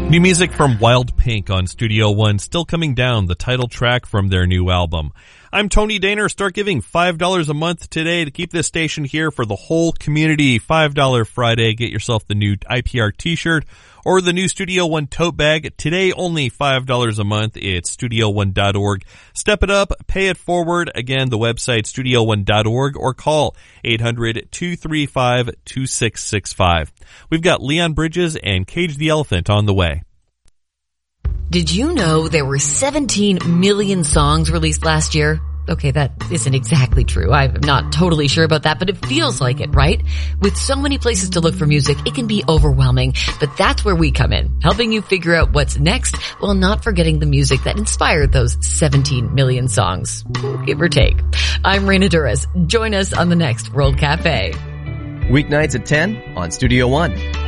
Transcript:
New music from Wild Pink on Studio One, Still Coming Down, the title track from their new album. I'm Tony Daner. Start giving $5 a month today to keep this station here for the whole community. $5 Friday. Get yourself the new IPR t-shirt or the new Studio One tote bag. Today only $5 a month. It's StudioOne.org. Step it up. Pay it forward. Again, the website StudioOne.org or call 800-235-2665. We've got Leon Bridges and Cage the Elephant on the way. Did you know there were 17 million songs released last year? Okay, that isn't exactly true. I'm not totally sure about that, but it feels like it, right? With so many places to look for music, it can be overwhelming. But that's where we come in, helping you figure out what's next while not forgetting the music that inspired those 17 million songs, give or take. I'm Raina Duras. Join us on the next World Cafe. Weeknights at 10 on Studio One.